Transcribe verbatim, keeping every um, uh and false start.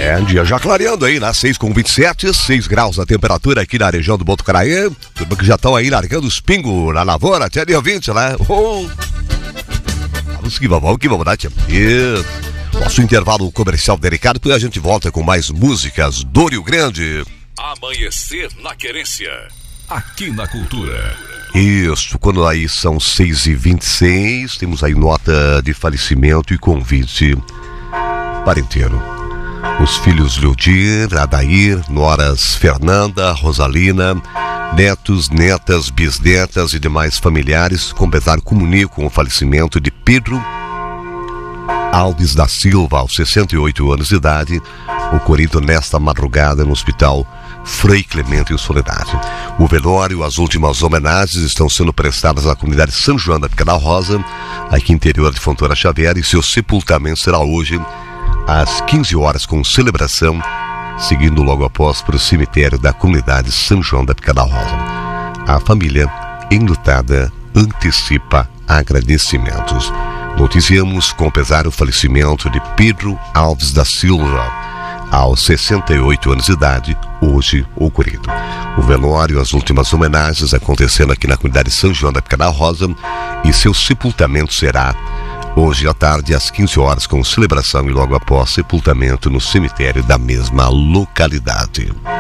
É, dia já clareando aí, né? seis com vinte e sete, seis graus a temperatura aqui na região do Botucaraí. Tudo que já estão aí largando os pingos na lavoura, até dia vinte, né? Oh. Vamos que vamos, que vamos, né, tia? Isso. Nosso intervalo comercial delicado, e a gente volta com mais músicas do Rio Grande. Amanhecer na Querência, aqui na Cultura. Isso, quando aí são seis e vinte e seis, temos aí nota de falecimento e convite parenteiro. Os filhos Leodir, Adair, noras Fernanda, Rosalina, netos, netas, bisnetas e demais familiares completaram, comunicam o falecimento de Pedro Alves da Silva, aos sessenta e oito anos de idade, ocorrido nesta madrugada no Hospital Frei Clemente em Soledade. O velório, as últimas homenagens estão sendo prestadas na comunidade São João da Pequena Rosa, aqui interior de Fontoura Xavier, e seu sepultamento será hoje às quinze horas com celebração, seguindo logo após para o cemitério da comunidade São João da Pequena Rosa. A família, enlutada, antecipa agradecimentos. Noticiamos com pesar o falecimento de Pedro Alves da Silva, aos sessenta e oito anos de idade, hoje ocorrido. O velório, as últimas homenagens acontecendo aqui na comunidade São João da Pequena Rosa, e seu sepultamento será hoje à tarde às quinze horas com celebração e logo após sepultamento no cemitério da mesma localidade.